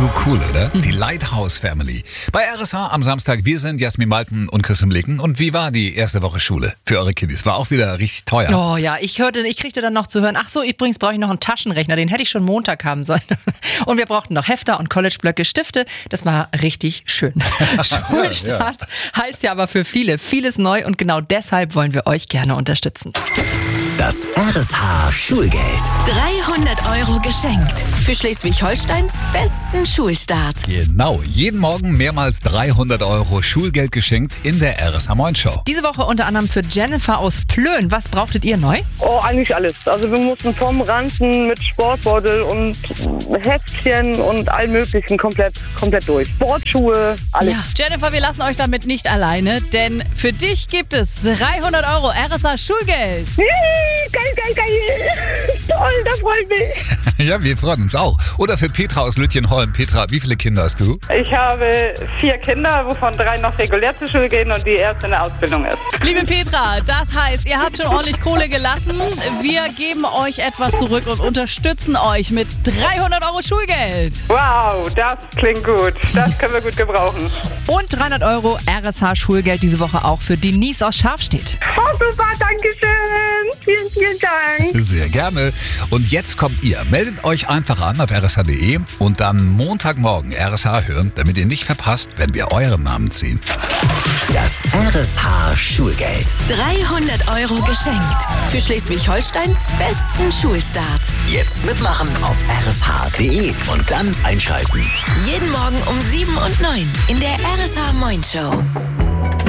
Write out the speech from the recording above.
So cool, oder? Die Lighthouse Family. Bei RSH am Samstag, wir sind Jasmin Malten und Chris Licken. Und wie war die erste Woche Schule für eure Kiddies? War auch wieder richtig teuer. Oh ja, ich kriegte dann noch zu hören, ach so, übrigens brauche ich noch einen Taschenrechner, den hätte ich schon Montag haben sollen. Und wir brauchten noch Hefter und Collegeblöcke, Stifte. Das war richtig schön. Schulstart heißt ja aber für viele vieles neu und genau deshalb wollen wir euch gerne unterstützen. Das RSH Schulgeld. 300 € geschenkt. Für Schleswig-Holsteins besten Schulstart. Genau, jeden Morgen mehrmals 300 € Schulgeld geschenkt in der RSH Moin Show. Diese Woche unter anderem für Jennifer aus Plön. Was brauchtet ihr neu? Oh, eigentlich alles. Also wir mussten vom Ranzen mit Sportbeutel und Heftchen und allem möglichen komplett durch. Sportschuhe, alles. Ja, Jennifer, wir lassen euch damit nicht alleine, denn für dich gibt es 300 € RSH Schulgeld. Geil. Toll, das freut mich. Ja, wir freuen uns auch. Oder für Petra aus Lütjenholm. Petra, wie viele Kinder hast du? Ich habe 4 Kinder, wovon 3 noch regulär zur Schule gehen und die erste in der Ausbildung ist. Liebe Petra, das heißt, ihr habt schon ordentlich Kohle gelassen. Wir geben euch etwas zurück und unterstützen euch mit 300 € Schulgeld. Wow, das klingt gut. Das können wir gut gebrauchen. Und 300 € RSH Schulgeld diese Woche auch für Denise aus Scharfstedt. Oh, super, danke schön. Vielen Dank. Sehr gerne. Und jetzt kommt ihr. Meldet euch einfach an auf rsh.de und dann Montagmorgen RSH hören, damit ihr nicht verpasst, wenn wir euren Namen ziehen. Das RSH Schulgeld. 300 € geschenkt. Für Schleswig-Holsteins besten Schulstart. Jetzt mitmachen auf rsh.de und dann einschalten. Jeden Morgen um 7 und 9 in der RSH Moin Show.